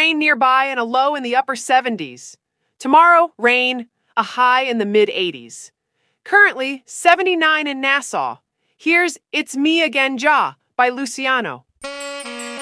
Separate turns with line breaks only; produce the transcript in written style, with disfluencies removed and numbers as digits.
rain nearby and a low in the upper 70s. Tomorrow, rain, a high in the mid 80s. Currently, 79 in Nassau. Here's It's Me Again Ja by Luciano.